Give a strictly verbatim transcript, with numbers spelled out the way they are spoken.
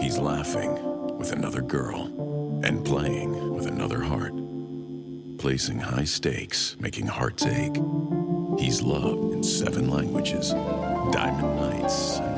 He's laughing with another girl and playing with another heart. Placing high stakes, making hearts ache. He's loved in seven languages. Diamond Nights